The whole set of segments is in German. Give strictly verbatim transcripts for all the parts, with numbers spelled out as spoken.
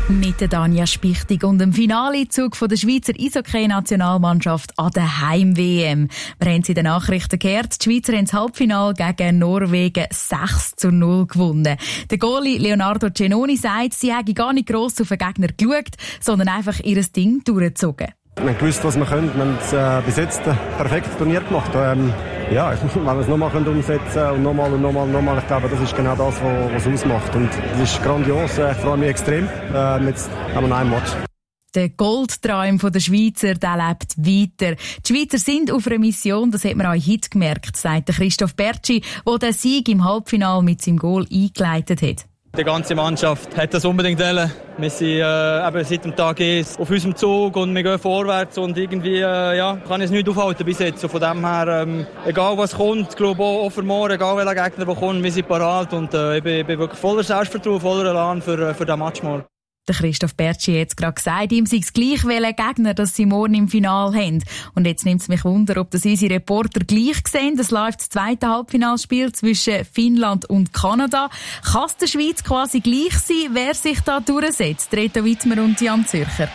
Mit der Danja Spichtig und dem Finalezug der Schweizer Eishockey-Nationalmannschaft an der Heim-W M. Wir haben es in den Nachrichten gehört, die Schweizer haben das Halbfinale gegen Norwegen sechs zu null gewonnen. Der Goalie Leonardo Cenoni sagt, sie hätten gar nicht gross auf den Gegner geschaut, sondern einfach ihr Ding durchgezogen. Wir haben gewusst, was wir können. Wir haben es äh, bis jetzt ein perfektes Turnier gemacht. Ähm, ja, wenn wir es nochmal umsetzen können und nochmal und nochmal und nochmal, ich glaube, das ist genau das, was es ausmacht. Und es ist grandios, ich freue mich extrem. Äh, jetzt haben wir noch ein Match. Der Goldtraum der Schweizer, der lebt weiter. Die Schweizer sind auf einer Mission, das hat man auch heute gemerkt, sagt Christoph Bertschi, der den Sieg im Halbfinale mit seinem Goal eingeleitet hat. Die ganze Mannschaft hat das unbedingt wollen. Wir sind äh, eben seit dem Tag eins auf unserem Zug und wir gehen vorwärts und irgendwie äh, ja, kann ich es nicht aufhalten bis jetzt. Und von dem her, ähm, egal was kommt, ich glaube auch, auch für morgen, egal welcher Gegner der kommt, wir sind parat und äh, ich, bin, ich bin wirklich voller Selbstvertrauen, voller Elan für, für den Match morgen. Der Christoph Bertschi hat jetzt gerade gesagt, ihm sei es gleich welchen Gegner, dass sie morgen im Finale haben. Und jetzt nimmt es mich Wunder, ob das unsere Reporter gleich sehen. Es läuft das zweite Halbfinalspiel zwischen Finnland und Kanada. Kann es der Schweiz quasi gleich sein, wer sich da durchsetzt? Reto Wittmer und Jan Zürcher.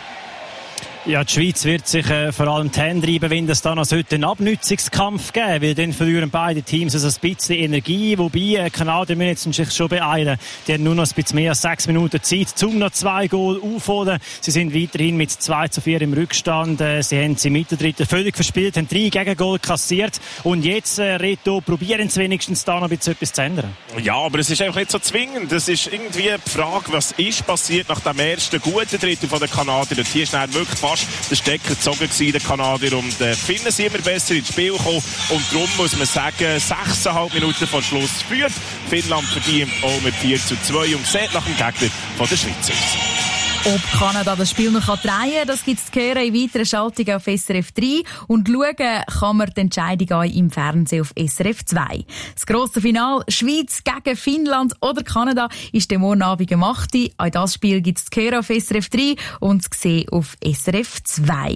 Ja, die Schweiz wird sich äh, vor allem die Hände reiben, wenn es dann also heute einen Abnützungskampf geben, weil dann verlieren beide Teams also ein bisschen Energie, wobei äh, Kanadier müssen sich schon beeilen. Die haben nur noch ein bisschen mehr als sechs Minuten Zeit, um noch zwei Goal aufholen. Sie sind weiterhin mit zwei zu vier im Rückstand. Äh, sie haben sie im Mitterdrittel völlig verspielt, haben drei Gegengol kassiert und jetzt, äh, Reto, probieren sie wenigstens da noch ein bisschen etwas zu ändern. Ja, aber es ist einfach nicht so zwingend. Es ist irgendwie die Frage, was ist passiert nach dem ersten guten Drittel von den Kanadier. Und hier ist dann wirklich fast der Stecker gezogen gewesen, der Kanadier. Und äh, Finnen sind immer besser ins Spiel gekommen. Und darum muss man sagen, sechseinhalb Minuten vor Schluss führt Finnland verdient auch mit vier zu zwei und sieht nach dem Gegner von der Schweiz aus. Ob Kanada das Spiel noch drehen kann, das gibt es zu hören in weiteren Schaltungen auf S R F drei. Und schauen kann man die Entscheidung auch im Fernsehen auf S R F zwei. Das grosse Finale Schweiz gegen Finnland oder Kanada ist der morgen Abend um acht Uhr. Auch das Spiel gibt es zu hören auf S R F drei und zu sehen auf S R F zwei.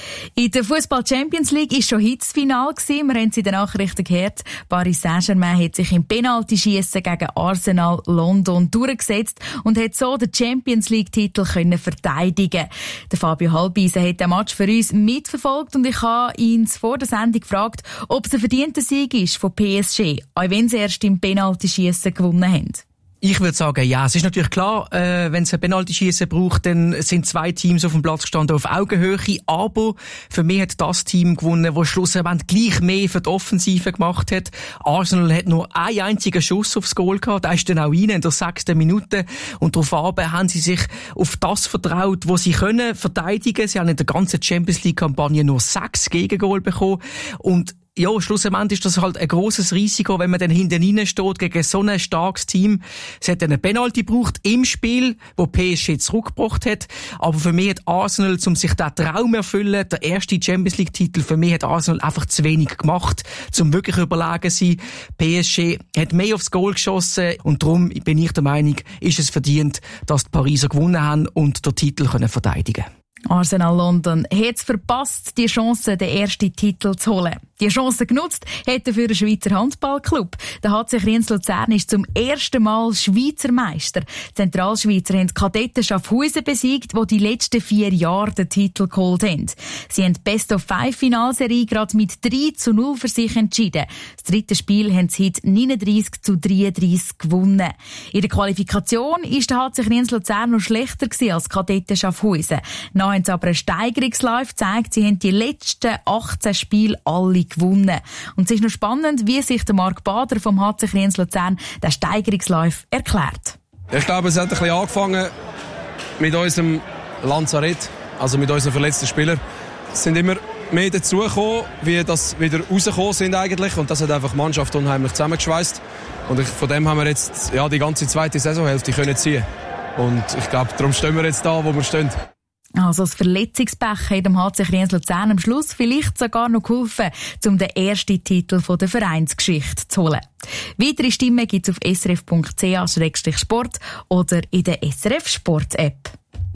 In der Fußball Champions League ist schon heute das Finale gewesen. Wir haben es in den Nachrichten gehört. Paris Saint-Germain hat sich im Penaltyschiessen gegen Arsenal London durchgesetzt und hat so den Champions League Titel können verteidigen. Der Fabio Halbeisen hat den Match für uns mitverfolgt und ich habe ihn vor der Sendung gefragt, ob es ein verdienter Sieg ist von P S G, auch wenn sie erst im Penaltyschiessen gewonnen haben. Ich würde sagen, ja. Es ist natürlich klar, äh, wenn es ein Penaltyschiessen braucht, dann sind zwei Teams auf dem Platz gestanden auf Augenhöhe. Aber für mich hat das Team gewonnen, das schlussendlich gleich mehr für die Offensive gemacht hat. Arsenal hat nur einen einzigen Schuss aufs Goal gehabt. Der ist dann auch rein in der sechsten Minute. Und daraufhin haben sie sich auf das vertraut, was sie können verteidigen. Sie haben in der ganzen Champions League-Kampagne nur sechs Gegengol bekommen. Und ja, schlussendlich ist das halt ein grosses Risiko, wenn man dann hinten rein steht gegen so ein starkes Team. Es hat einen Penalty gebraucht im Spiel, wo P S G zurückgebracht hat. Aber für mich hat Arsenal, um sich diesen Traum zu erfüllen, der erste Champions League-Titel, für mich hat Arsenal einfach zu wenig gemacht, um wirklich überlegen zu sein. P S G hat mehr aufs Goal geschossen und darum bin ich der Meinung, ist es verdient, dass die Pariser gewonnen haben und den Titel können verteidigen können. Arsenal London hat es verpasst, die Chance, den ersten Titel zu holen. Die Chance genutzt hätte für den Schweizer Handballclub. Der H C Kriens-Luzern ist zum ersten Mal Schweizer Meister. Die Zentralschweizer haben die Kadetten Schaffhausen besiegt, die die letzten vier Jahre den Titel geholt haben. Sie haben die Best-of-Five-Finalserie gerade mit drei zu null für sich entschieden. Das dritte Spiel haben sie heute neununddreissig zu dreiunddreissig gewonnen. In der Qualifikation ist der H C Kriens-Luzern noch schlechter gewesen als Kadetten Schaffhausen. Dann haben sie aber einen Steigerungslauf gezeigt. Sie haben die letzten achtzehn Spiele alle gewonnen. Und es ist noch spannend, wie sich der Marc Bader vom H C Kriens-Luzern den Steigerungslauf erklärt. Ich glaube, es hat ein bisschen angefangen mit unserem Lazarett, also mit unseren verletzten Spielern. Es sind immer mehr dazugekommen, wie das wieder rausgekommen sind eigentlich. Und das hat einfach die Mannschaft unheimlich zusammengeschweißt. Und ich, von dem haben wir jetzt ja, die ganze zweite Saisonhälfte können ziehen. Und ich glaube, darum stehen wir jetzt da, wo wir stehen. Also das Verletzungspech hat dem H C Kriens-Luzern am Schluss vielleicht sogar noch geholfen, um den ersten Titel der Vereinsgeschichte zu holen. Weitere Stimmen gibt es auf s r f punkt c h slash sport oder in der S R F Sport App.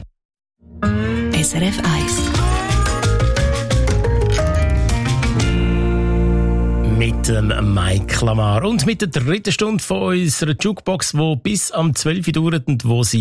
S R F eins. Mit dem Mike Lamar und mit der dritten Stunde von unserer Jukebox, die bis am zwölf Uhr dauert und wo sie